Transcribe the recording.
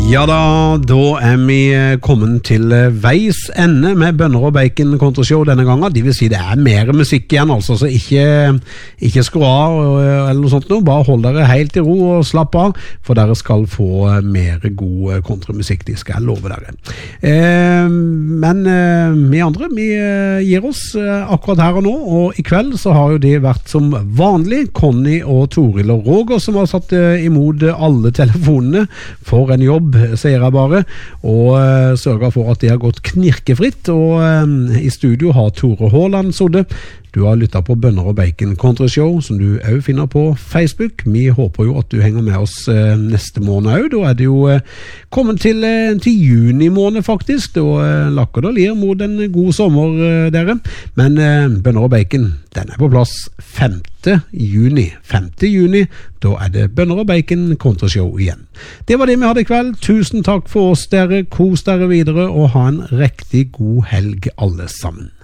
Ja da vi kommet til veis ende med bønner og bacon kontrashow denne gangen. Det vil si det mer musikk igjen, altså, så ikke skru av eller noe sånt nå. Bare hold dere helt i ro og slapp av, for dere skal få mer god kontramusikk, de skal jeg love dere. Men vi andre, vi gir oss akkurat her og nå, og i kveld så har jo det vært som vanlig Conny og Toril og Roger som har satt imot alle telefonene for en jobb, sier jeg bare, og sørger for at de har gått knirkefritt, og i studio har Tore Håland sodde. Du har lyttet på Bønner og Bacon Kontrashow, som du også finner på Facebook. Vi håper jo at du henger med oss neste måned også. Da det jo kommet til juni måned faktisk, da lakker det lir mot en god sommer, dere. Men Bønner og Bacon, den på plass 5. juni. 5. juni, da det Bønner og Bacon Kontrashow igjen. Det var det vi hadde i kveld. Tusen takk for oss, dere. Kos dere videre, og ha en riktig god helg alle sammen.